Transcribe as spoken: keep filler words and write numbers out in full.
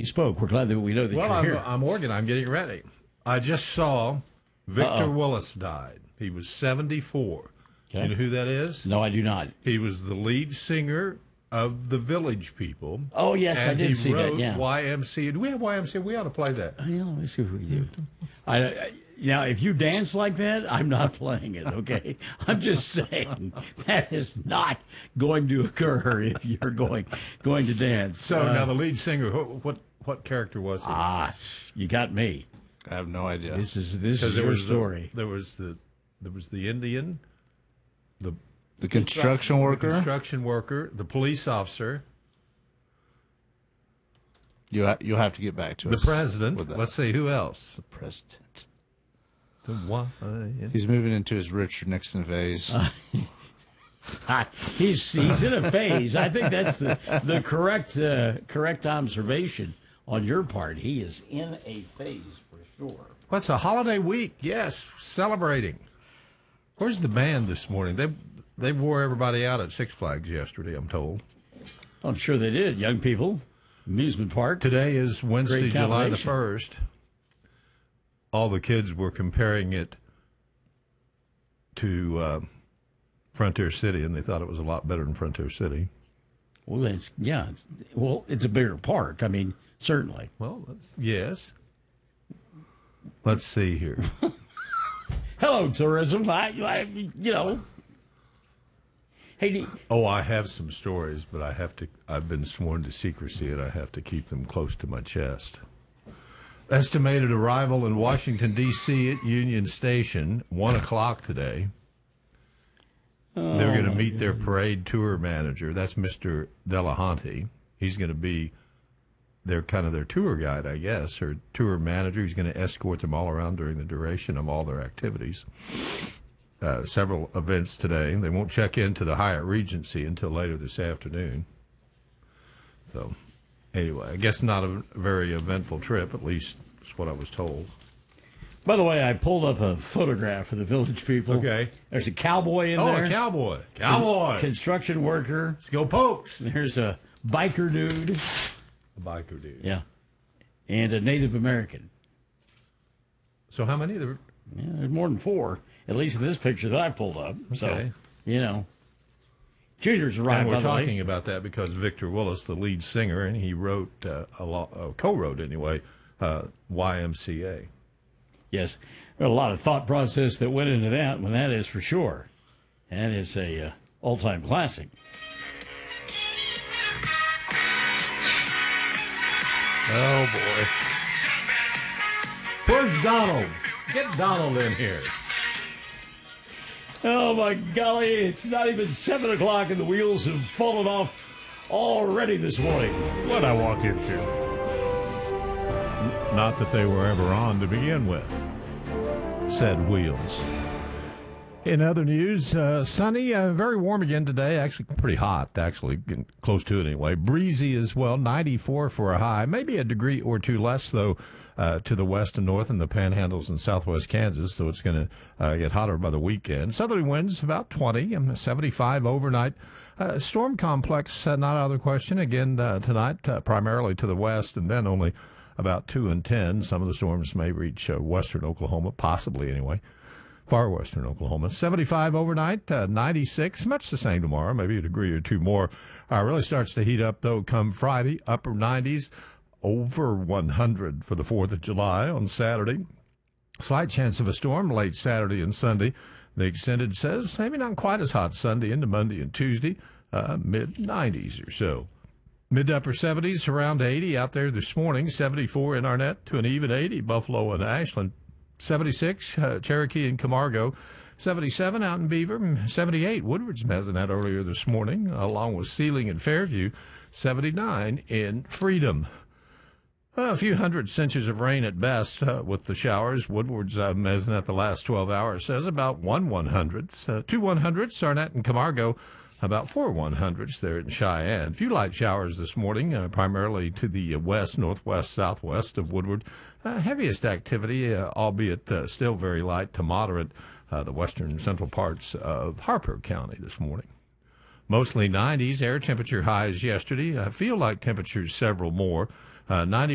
spoke. We're glad that we know that well, you're I'm, here. I'm Oregon. I'm getting ready. I just saw Victor Uh-oh. Willis died. He was seventy-four. Okay. You know who that is? No, I do not. He was the lead singer of the Village People. Oh, yes, and I did he see wrote that, yeah. Y M C A. Do we have Y M C A? We ought to play that. Oh, yeah, let me see if we do. I, I, now, if you dance like that, I'm not playing it, okay? I'm just saying that is not going to occur if you're going going to dance. So Uh, now the lead singer, who, what what character was he? Ah, you got me. I have no idea. This is this 'Cause is there your was story. The, there was the there was the Indian, the The construction worker. construction worker, the police officer, You ha- you'll have to get back to the us. president. with that. Let's see who else. The president. The one. Uh, He's moving into his Richard Nixon phase. Ah, he's he's in a phase. I think that's the the correct uh, correct observation on your part. He is in a phase for sure. What's a holiday week? Yes, celebrating. Where's the band this morning? They they wore everybody out at Six Flags yesterday, I'm told. I'm sure they did. Young people, amusement park. Today is Wednesday, Great July the combination. first. All the kids were comparing it to uh, Frontier City, and they thought it was a lot better than Frontier City. Well, it's yeah. It's, well, it's a bigger park. I mean, certainly. Well, that's, yes. Let's see here. Hello, tourism. I, I you know. Hey, do- Oh, I have some stories, but I have to. I've been sworn to secrecy, and I have to keep them close to my chest. Estimated arrival in Washington, D C at Union Station, one o'clock today. Oh, They're going to meet their parade tour manager. That's Mister Delahunty. He's going to be their kind of their tour guide, I guess, or tour manager. He's going to escort them all around during the duration of all their activities. Uh, several events today. They won't check into the Hyatt Regency until later this afternoon. So, anyway, I guess not a very eventful trip, at least that's what I was told. by the way, I pulled up a photograph of the Village People. Okay. There's a cowboy in Oh, there. a cowboy. Cowboy. Construction worker. Let's go, Pokes. There's a biker dude. A biker dude. Yeah. And a Native American. So how many? There? Yeah, there's more than four, at least in this picture that I pulled up. So, Okay. you know. Junior's arrived, And by we're the way. talking about that because Victor Willis, the lead singer, and he wrote uh, a lot, uh, co-wrote anyway, uh, Y M C A. Yes. There's a lot of thought process that went into that, and that is for sure. And it's a uh, all-time classic. Oh boy! Where's Donald? Get Donald in here. Oh, my golly, it's not even seven o'clock and the wheels have fallen off already this morning. What'd I walk into? Not that they were ever on to begin with, said Wheels. In other news, uh, sunny, uh, very warm again today. Actually, pretty hot, actually, getting close to it anyway. Breezy as well, ninety-four for a high. Maybe a degree or two less, though, uh, to the west and north in the panhandles in southwest Kansas, so it's going to uh, get hotter by the weekend. Southerly winds about twenty, and seventy-five overnight. Uh, storm complex, uh, not out of the question. Again, uh, tonight, uh, primarily to the west, and then only about two and ten. Some of the storms may reach uh, western Oklahoma, possibly anyway. Far western Oklahoma. seventy-five overnight, uh, ninety-six, much the same tomorrow, maybe a degree or two more. Uh, really starts to heat up, though, come Friday, upper nineties, over one hundred for the fourth of July on Saturday. Slight chance of a storm late Saturday and Sunday. The extended says maybe not quite as hot Sunday into Monday and Tuesday, uh, mid nineties or so. Mid to upper seventies, around eighty out there this morning, seventy-four in Arnett to an even eighty, Buffalo and Ashland. seventy-six, uh, Cherokee and Camargo. seventy-seven out in Beaver. seventy-eight, Woodward's Mesonet earlier this morning, along with Sealing and Fairview. seventy-nine in Freedom. Uh, a few hundred inches of rain at best uh, with the showers. Woodward's uh, Mesonet the last twelve hours says about one one-hundredths. Uh, two one-hundredths, Arnett and Camargo. About four one-hundredths there in Cheyenne. A few light showers this morning, uh, primarily to the uh, west, northwest, southwest of Woodward. Uh, heaviest activity, uh, albeit uh, still very light to moderate, uh, the western and central parts of Harper County this morning. Mostly nineties, air temperature highs yesterday. Uh, feel like temperatures several more. Uh, ninety